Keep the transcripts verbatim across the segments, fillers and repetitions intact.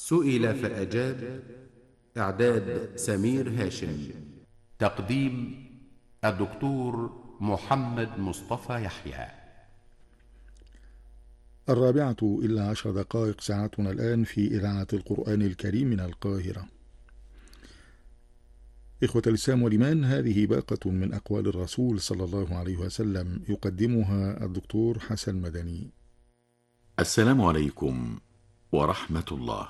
سئل فأجاب. إعداد سمير هاشم. تقديم الدكتور محمد مصطفى يحيى. الرابعة إلا عشر دقائق ساعتنا الآن في إذاعة القرآن الكريم من القاهرة. إخوة الإسلام والإيمان، هذه باقة من أقوال الرسول صلى الله عليه وسلم يقدمها الدكتور حسن مدني. السلام عليكم ورحمة الله.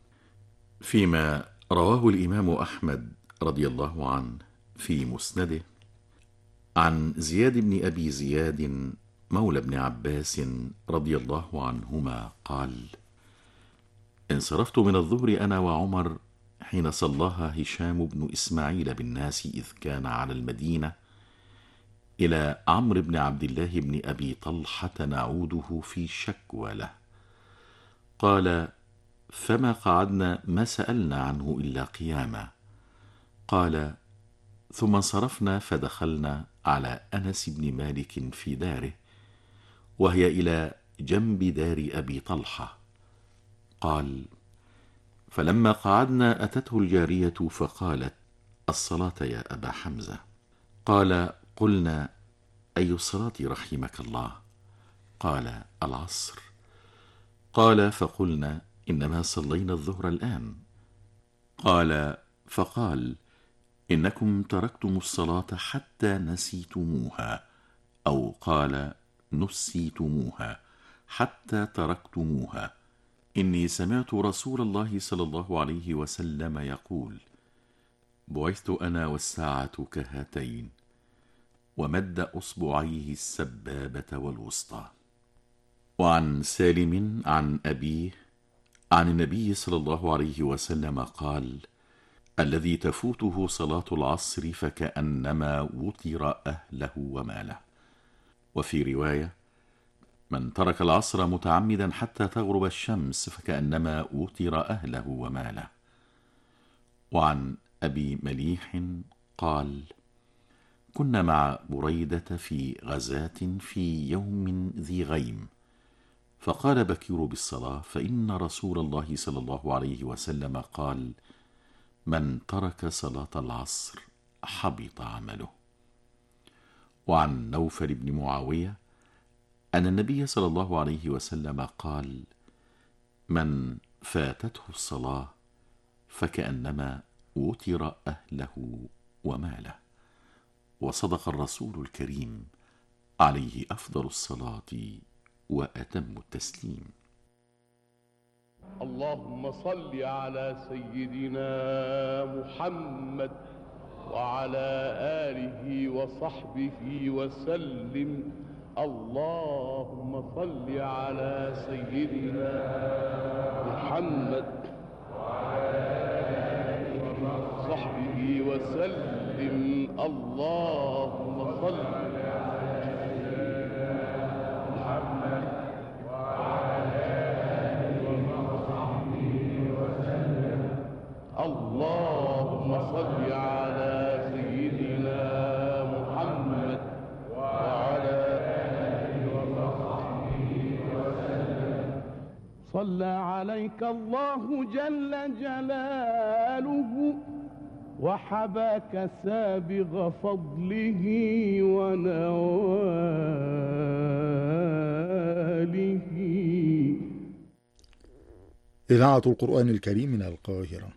فيما رواه الإمام أحمد رضي الله عنه في مسنده عن زياد بن أبي زياد مولى ابن عباس رضي الله عنهما قال: انصرفت من الظهر أنا وعمر حين صلاها هشام بن إسماعيل بالناس إذ كان على المدينة إلى عمرو بن عبد الله بن أبي طلحة نعوده في شكوى له. قال: فما قعدنا ما سألنا عنه إلا قياما. قال: ثم انصرفنا فدخلنا على أنس بن مالك في داره، وهي إلى جنب دار أبي طلحة. قال: فلما قعدنا أتته الجارية فقالت: الصلاة يا أبا حمزة. قال: قلنا: أي الصلاة رحمك الله؟ قال: العصر. قال: فقلنا: إنما صلينا الظهر الآن. قال: فقال: إنكم تركتم الصلاة حتى نسيتموها، أو قال: نسيتموها حتى تركتموها. إني سمعت رسول الله صلى الله عليه وسلم يقول: بعثت أنا والساعة كهاتين، ومد أصبعيه السبابة والوسطى. وعن سالم عن أبيه عن النبي صلى الله عليه وسلم قال: الذي تفوته صلاة العصر فكأنما وطر أهله وماله. وفي رواية: من ترك العصر متعمدا حتى تغرب الشمس فكأنما وطر أهله وماله. وعن أبي مليح قال: كنا مع بريدة في غزاة في يوم ذي غيم، فقال بكير بالصلاة، فإن رسول الله صلى الله عليه وسلم قال: من ترك صلاة العصر حبط عمله. وعن نوفل بن معاوية أن النبي صلى الله عليه وسلم قال: من فاتته الصلاة فكأنما وتر أهله وماله. وصدق الرسول الكريم عليه أفضل الصلاة وأتم التسليم. اللهم صل على سيدنا محمد وعلى آله وصحبه وسلم. اللهم صل على سيدنا محمد وعلى آله وصحبه وسلم. اللهم صل على سيدنا محمد وعلى آله وصحبه وسلم. اللهم صل على سيدنا محمد وعلى آله وصحبه وسلم. صلى عليك الله جل جلاله وحباك سابغ فضله ونواله. إذاعة القرآن الكريم من القاهرة.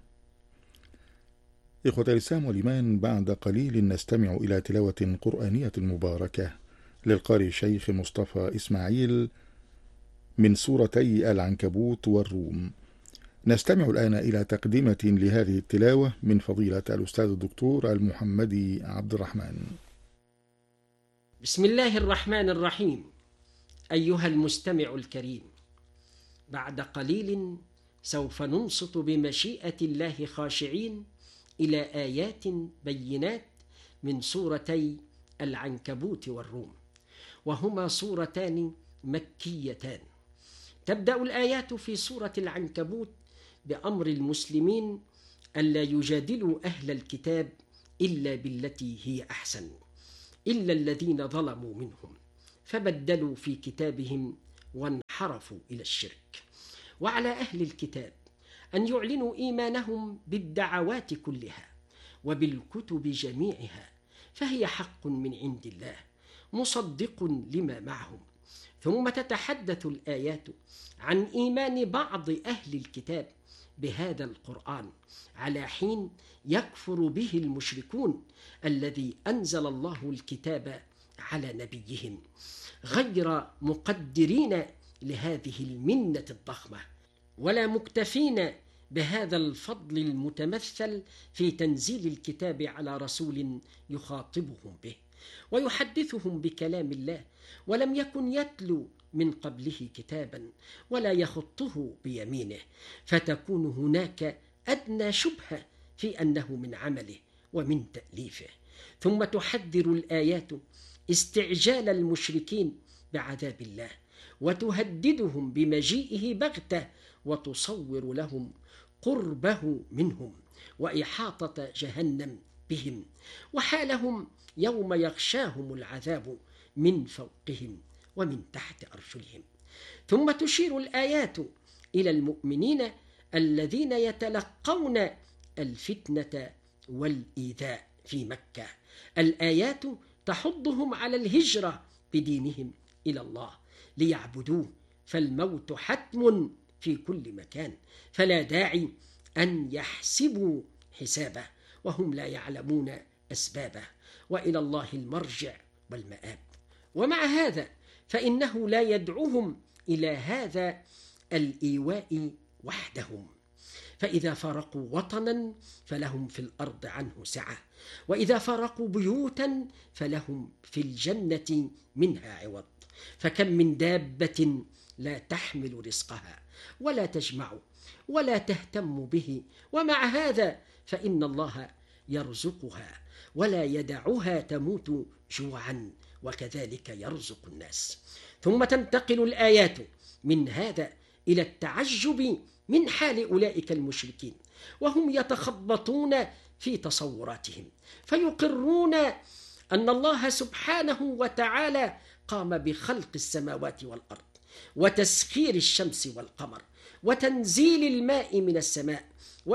إخوة الإسلام والإيمان، بعد قليل نستمع إلى تلاوة قرآنية مباركة للقارئ الشيخ مصطفى إسماعيل من سورتي العنكبوت والروم. نستمع الآن إلى تقدمة لهذه التلاوة من فضيلة الأستاذ الدكتور المحمدي عبد الرحمن. بسم الله الرحمن الرحيم. أيها المستمع الكريم، بعد قليل سوف ننصت بمشيئة الله خاشعين إلى آيات بينات من سورتي العنكبوت والروم، وهما سورتان مكيتان. تبدأ الآيات في سورة العنكبوت بأمر المسلمين ألا يجادلوا أهل الكتاب إلا بالتي هي أحسن، إلا الذين ظلموا منهم فبدلوا في كتابهم وانحرفوا إلى الشرك. وعلى أهل الكتاب أن يعلنوا إيمانهم بالدعوات كلها وبالكتب جميعها، فهي حق من عند الله مصدق لما معهم. ثم تتحدث الآيات عن إيمان بعض أهل الكتاب بهذا القرآن على حين يكفر به المشركون الذي أنزل الله الكتاب على نبيهم، غير مقدرين لهذه المنة الضخمة ولا مكتفين بهذا الفضل المتمثل في تنزيل الكتاب على رسول يخاطبهم به ويحدثهم بكلام الله، ولم يكن يتلو من قبله كتابا ولا يخطه بيمينه، فتكون هناك أدنى شبهة في أنه من عمله ومن تأليفه. ثم تحذر الآيات استعجال المشركين بعذاب الله وتهددهم بمجيئه بغتة، وتصور لهم قربه منهم وإحاطة جهنم بهم وحالهم يوم يغشاهم العذاب من فوقهم ومن تحت أرجلهم. ثم تشير الآيات إلى المؤمنين الذين يتلقون الفتنة والإيذاء في مكة. الآيات تحضهم على الهجرة بدينهم إلى الله ليعبدوه، فالموت حتم في كل مكان، فلا داعي أن يحسبوا حسابه وهم لا يعلمون أسبابه، وإلى الله المرجع والمآب. ومع هذا فإنه لا يدعوهم إلى هذا الإيواء وحدهم، فإذا فارقوا وطنا فلهم في الأرض عنه سعة، وإذا فارقوا بيوتا فلهم في الجنة منها عوض. فكم من دابة لا تحمل رزقها ولا تجمع ولا تهتم به، ومع هذا فإن الله يرزقها ولا يدعها تموت جوعا، وكذلك يرزق الناس. ثم تنتقل الآيات من هذا إلى التعجب من حال أولئك المشركين وهم يتخبطون في تصوراتهم، فيقرون أن الله سبحانه وتعالى قام بخلق السماوات والأرض وتسخير الشمس والقمر وتنزيل الماء من السماء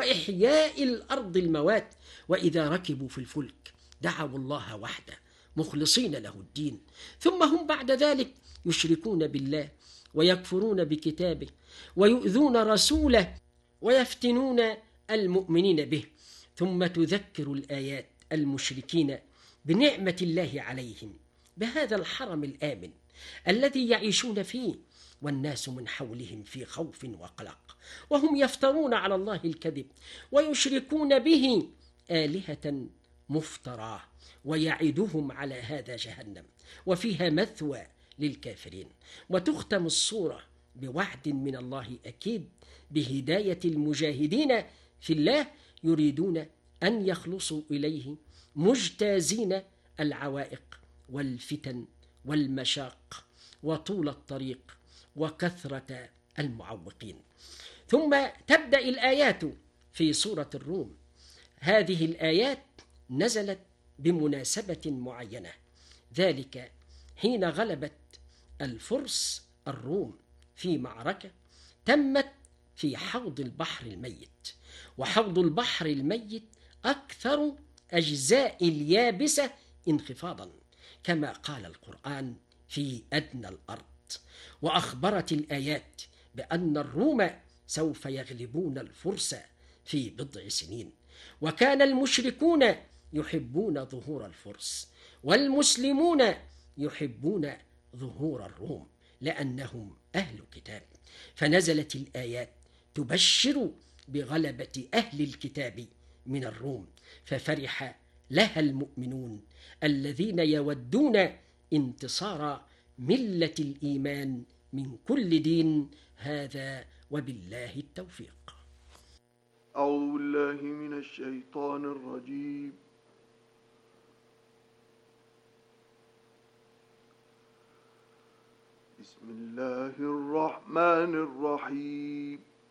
وإحياء الأرض الموات، وإذا ركبوا في الفلك دعوا الله وحده مخلصين له الدين، ثم هم بعد ذلك يشركون بالله ويكفرون بكتابه ويؤذون رسوله ويفتنون المؤمنين به. ثم تذكر الآيات المشركين بنعمة الله عليهم بهذا الحرم الآمن الذي يعيشون فيه والناس من حولهم في خوف وقلق، وهم يفترون على الله الكذب ويشركون به آلهة مفتراه، ويعدهم على هذا جهنم وفيها مثوى للكافرين. وتختم الصورة بوعد من الله أكيد بهداية المجاهدين في الله يريدون أن يخلصوا إليه مجتازين العوائق والفتن والمشاق وطول الطريق وكثرة المعوقين. ثم تبدأ الآيات في سورة الروم. هذه الآيات نزلت بمناسبة معينة، ذلك حين غلبت الفرس الروم في معركة تمت في حوض البحر الميت، وحوض البحر الميت أكثر أجزاء اليابسة انخفاضا كما قال القرآن في أدنى الأرض. وأخبرت الآيات بأن الروم سوف يغلبون الفرس في بضع سنين، وكان المشركون يحبون ظهور الفرس والمسلمون يحبون ظهور الروم لأنهم أهل كتاب، فنزلت الآيات تبشر بغلبة أهل الكتاب من الروم، ففرح لها المؤمنون الذين يودون انتصار ملة الإيمان من كل دين. هذا وبالله التوفيق. أعوذ بالله من الشيطان الرجيم. بسم الله الرحمن الرحيم.